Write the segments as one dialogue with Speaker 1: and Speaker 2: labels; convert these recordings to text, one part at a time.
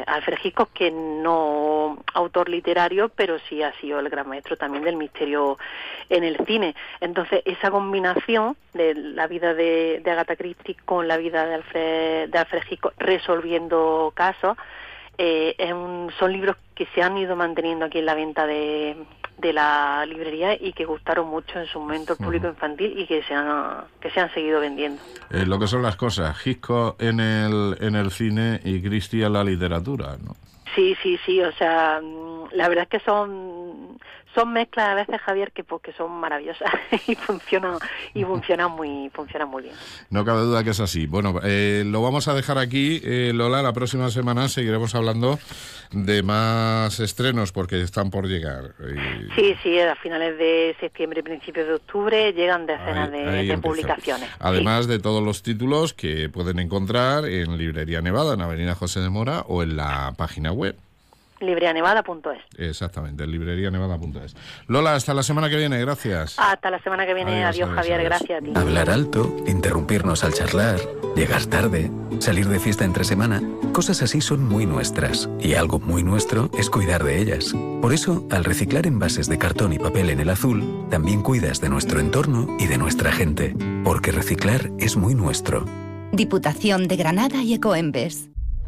Speaker 1: Alfred Hitchcock, que no autor literario, pero sí ha sido el gran maestro también del misterio en el cine. Entonces, esa combinación de la vida de Agatha Christie con la vida de Alfred Hitchcock resolviendo casos, son libros que se han ido manteniendo aquí en la venta de la librería y que gustaron mucho en su momento al público infantil y que se han seguido vendiendo.
Speaker 2: Lo que son las cosas, Hitchcock en el cine y Christie en la literatura, ¿no?
Speaker 1: Sí, o sea, la verdad es que son mezclas a veces, Javier, que son maravillosas y funcionan muy bien.
Speaker 2: No cabe duda que es así. Bueno, lo vamos a dejar aquí, Lola. La próxima semana seguiremos hablando de más estrenos porque están por llegar.
Speaker 1: Sí, a finales de septiembre, principios de octubre llegan decenas de publicaciones.
Speaker 2: Además de todos los títulos que pueden encontrar en Librería Nevada, en Avenida José de Mora, o en la página web.
Speaker 1: librianevada.es.
Speaker 2: Exactamente, librianevada.es. Lola, hasta la semana que viene, gracias.
Speaker 1: Hasta la semana que viene, adiós Javier, gracias a ti.
Speaker 3: Hablar alto, interrumpirnos al charlar, llegar tarde, salir de fiesta entre semana, cosas así son muy nuestras, y algo muy nuestro es cuidar de ellas. Por eso, al reciclar envases de cartón y papel en el azul, también cuidas de nuestro entorno y de nuestra gente, porque reciclar es muy nuestro.
Speaker 4: Diputación de Granada y Ecoembes.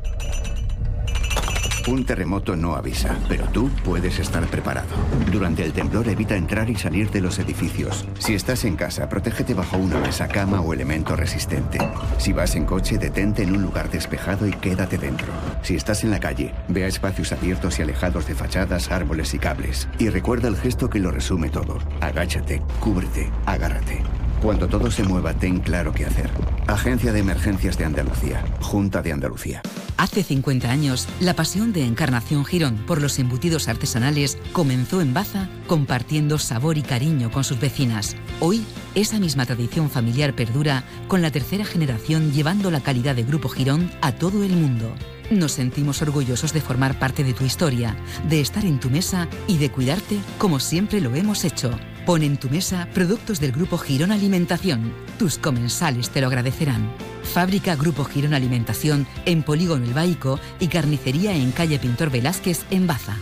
Speaker 5: Un terremoto no avisa, pero tú puedes estar preparado. Durante el temblor evita entrar y salir de los edificios. Si estás en casa, protégete bajo una mesa, cama o elemento resistente. Si vas en coche, detente en un lugar despejado y quédate dentro. Si estás en la calle, ve a espacios abiertos y alejados de fachadas, árboles y cables. Y recuerda el gesto que lo resume todo. Agáchate, cúbrete, agárrate. Cuando todo se mueva, ten claro qué hacer. Agencia de Emergencias de Andalucía. Junta de Andalucía.
Speaker 6: Hace 50 años, la pasión de Encarnación Girón por los embutidos artesanales comenzó en Baza, compartiendo sabor y cariño con sus vecinas. Hoy, esa misma tradición familiar perdura, con la tercera generación llevando la calidad de Grupo Girón a todo el mundo. Nos sentimos orgullosos de formar parte de tu historia, de estar en tu mesa y de cuidarte como siempre lo hemos hecho. Pon en tu mesa productos del Grupo Girón Alimentación. Tus comensales te lo agradecerán. Fábrica Grupo Girón Alimentación en Polígono El Baico y carnicería en calle Pintor Velázquez en Baza.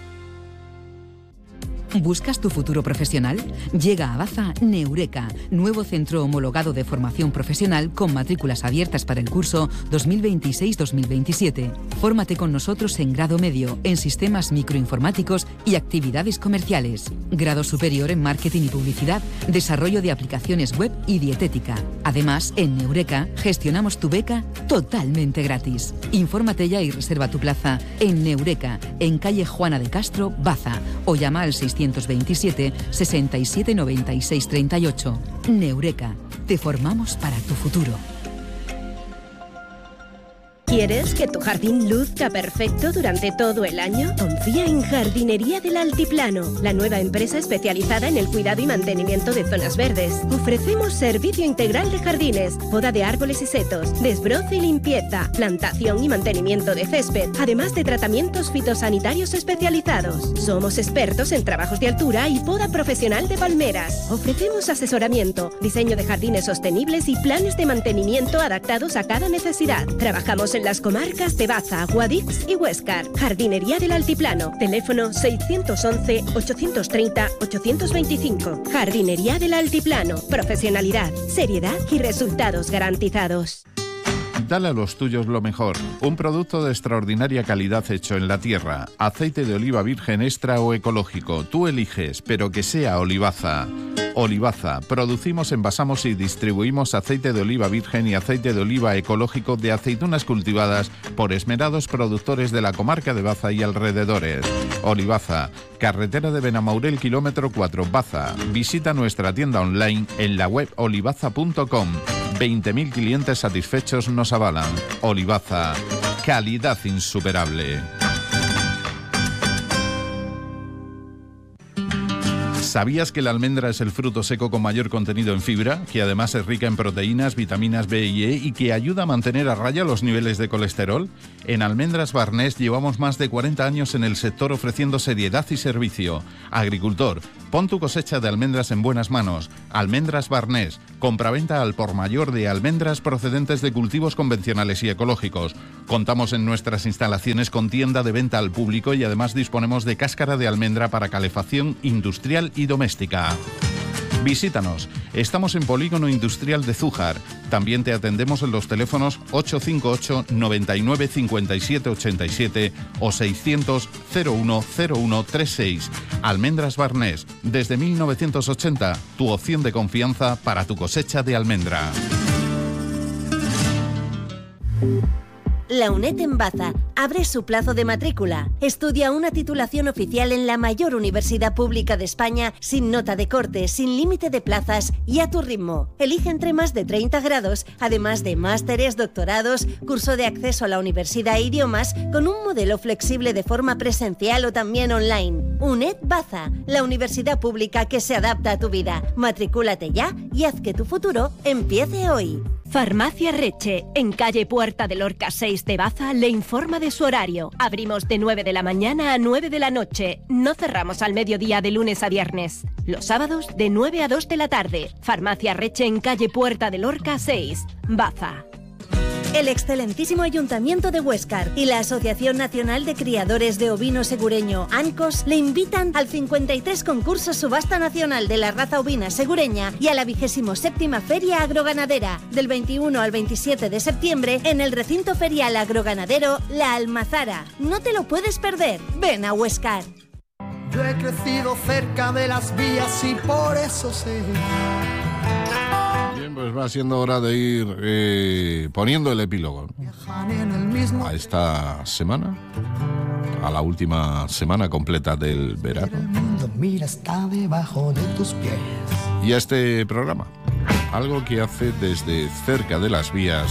Speaker 6: ¿Buscas tu futuro profesional? Llega a Baza Neureka, nuevo centro homologado de formación profesional con matrículas abiertas para el curso 2026-2027. Fórmate con nosotros en grado medio, en sistemas microinformáticos y actividades comerciales. Grado superior en marketing y publicidad, desarrollo de aplicaciones web y dietética. Además, en Neureka gestionamos tu beca totalmente gratis. Infórmate ya y reserva tu plaza en Neureka, en calle Juana de Castro, Baza, o llama al 627 67 96 38. Neureka, te formamos para tu futuro.
Speaker 7: ¿Quieres que tu jardín luzca perfecto durante todo el año? Confía en Jardinería del Altiplano, la nueva empresa especializada en el cuidado y mantenimiento de zonas verdes. Ofrecemos servicio integral de jardines, poda de árboles y setos, desbroce y limpieza, plantación y mantenimiento de césped, además de tratamientos fitosanitarios especializados. Somos expertos en trabajos de altura y poda profesional de palmeras. Ofrecemos asesoramiento, diseño de jardines sostenibles y planes de mantenimiento adaptados a cada necesidad. Trabajamos en las comarcas de Baza, Guadix y Huéscar. Jardinería del Altiplano. Teléfono 611-830-825. Jardinería del Altiplano. Profesionalidad, seriedad y resultados garantizados.
Speaker 2: Dale a los tuyos lo mejor. Un producto de extraordinaria calidad hecho en la tierra. Aceite de oliva virgen extra o ecológico. Tú eliges, pero que sea Olivaza. Olivaza. Producimos, envasamos y distribuimos aceite de oliva virgen y aceite de oliva ecológico de aceitunas cultivadas por esmerados productores de la comarca de Baza y alrededores. Olivaza. Carretera de Benamaurel, kilómetro 4, Baza. Visita nuestra tienda online en la web olivaza.com. 20.000 clientes satisfechos nos avalan. Olivaza. Calidad insuperable. ¿Sabías que la almendra es el fruto seco con mayor contenido en fibra, que además es rica en proteínas, vitaminas B y E y que ayuda a mantener a raya los niveles de colesterol? En Almendras Barnés llevamos más de 40 años en el sector ofreciendo seriedad y servicio. Agricultor, Pon tu cosecha de almendras en buenas manos. Almendras Barnés. Compraventa al por mayor de almendras procedentes de cultivos convencionales y ecológicos. Contamos en nuestras instalaciones con tienda de venta al público y además disponemos de cáscara de almendra para calefacción industrial y doméstica. Visítanos. Estamos en Polígono Industrial de Zújar. También te atendemos en los teléfonos 858 99 57 87 o 600 01 01 36. Almendras Barnés. Desde 1980, tu opción de confianza para tu cosecha de almendra.
Speaker 8: La UNED en Baza abre su plazo de matrícula. Estudia una titulación oficial en la mayor universidad pública de España, sin nota de corte, sin límite de plazas y a tu ritmo. Elige entre más de 30 grados, además de másteres, doctorados, curso de acceso a la universidad e idiomas, con un modelo flexible de forma presencial o también online. UNED Baza, la universidad pública que se adapta a tu vida. Matricúlate ya y haz que tu futuro empiece hoy.
Speaker 7: Farmacia Reche, en calle Puerta del Lorca 6 de Baza, le informa de su horario. Abrimos de 9 de la mañana a 9 de la noche. No cerramos al mediodía de lunes a viernes. Los sábados de 9 a 2 de la tarde. Farmacia Reche en calle Puerta del Lorca 6, Baza.
Speaker 8: El excelentísimo Ayuntamiento de Huéscar y la Asociación Nacional de Criadores de Ovino Segureño, ANCOS, le invitan al 53 concurso Subasta Nacional de la Raza Ovina Segureña y a la 27ª Feria Agroganadera, del 21 al 27 de septiembre, en el recinto ferial agroganadero La Almazara. No te lo puedes perder. Ven a Huéscar.
Speaker 9: Yo he crecido cerca de las vías y por eso sé.
Speaker 2: Pues va siendo hora de ir poniendo el epílogo, ¿no?, a esta semana, a la última semana completa del verano.
Speaker 9: Mira, está debajo de tus pies.
Speaker 2: Y a este programa, algo que hace desde cerca de las vías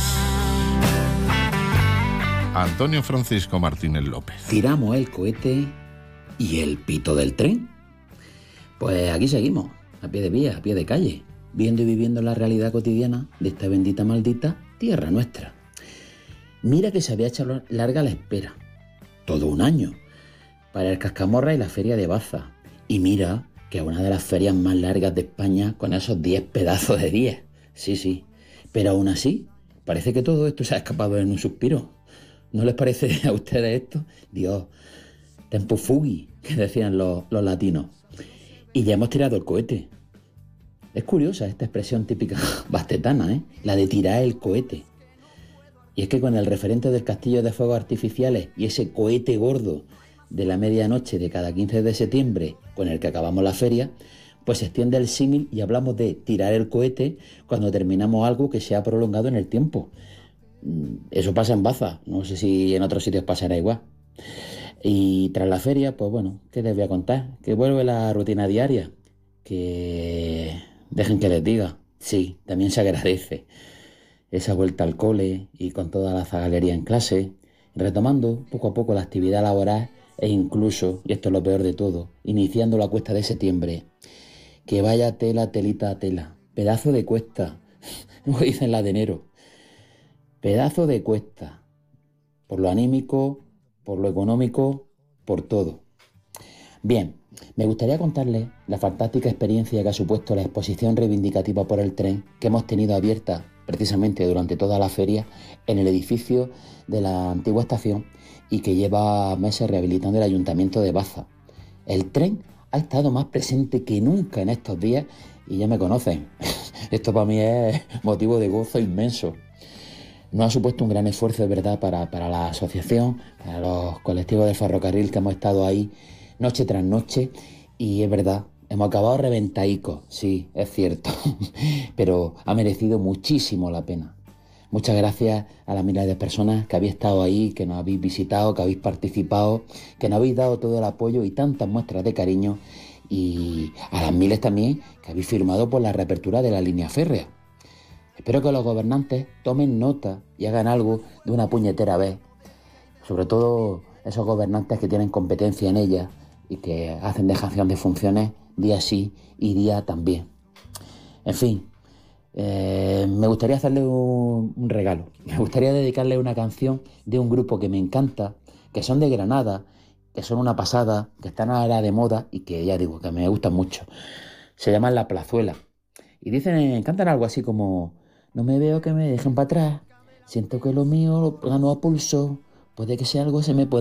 Speaker 2: Antonio Francisco Martínez López.
Speaker 10: Tiramos el cohete y el pito del tren. Pues aquí seguimos, a pie de vía, a pie de calle, viendo y viviendo la realidad cotidiana de esta bendita maldita tierra nuestra. Mira que se había hecho larga la espera, todo un año, para el Cascamorra y la feria de Baza. Y mira que es una de las ferias más largas de España, con esos 10 pedazos de 10. Sí, pero aún así, parece que todo esto se ha escapado en un suspiro. ¿No les parece a ustedes esto? Dios, tempo fuggi, que decían los latinos. Y ya hemos tirado el cohete. Es curiosa esta expresión típica bastetana, la de tirar el cohete. Y es que con el referente del castillo de fuegos artificiales y ese cohete gordo de la medianoche de cada 15 de septiembre con el que acabamos la feria, pues se extiende el símil y hablamos de tirar el cohete cuando terminamos algo que se ha prolongado en el tiempo. Eso pasa en Baza, no sé si en otros sitios pasará igual. Y tras la feria, pues bueno, ¿qué les voy a contar? Que vuelve la rutina diaria, que dejen que les diga, sí, también se agradece esa vuelta al cole y con toda la zagalería en clase, retomando poco a poco la actividad laboral e incluso, y esto es lo peor de todo, iniciando la cuesta de septiembre. Que vaya tela, telita, tela, pedazo de cuesta, como dicen la de enero, pedazo de cuesta, por lo anímico, por lo económico, por todo. Bien, me gustaría contarles la fantástica experiencia que ha supuesto la exposición reivindicativa por el tren que hemos tenido abierta precisamente durante toda la feria en el edificio de la antigua estación y que lleva meses rehabilitando el Ayuntamiento de Baza. El tren ha estado más presente que nunca en estos días y ya me conocen. Esto para mí es motivo de gozo inmenso. Nos ha supuesto un gran esfuerzo, de verdad, para la asociación, para los colectivos de ferrocarril que hemos estado ahí noche tras noche, y es verdad, hemos acabado reventaicos, sí, es cierto, pero ha merecido muchísimo la pena. Muchas gracias a las miles de personas que habéis estado ahí, que nos habéis visitado, que habéis participado, que nos habéis dado todo el apoyo y tantas muestras de cariño, y a las miles también que habéis firmado por la reapertura de la línea férrea. Espero que los gobernantes tomen nota y hagan algo de una puñetera vez, sobre todo esos gobernantes que tienen competencia en ella y que hacen dejación de funciones día sí y día también. En fin, me gustaría hacerle un regalo. Me gustaría dedicarle una canción de un grupo que me encanta, que son de Granada que son una pasada, que están ahora de moda y que ya digo, que me gustan mucho. Se llaman La Plazuela. Y cantan algo así como: no me veo que me dejen para atrás, siento que lo mío lo gano a pulso, puede que sea algo se me pueda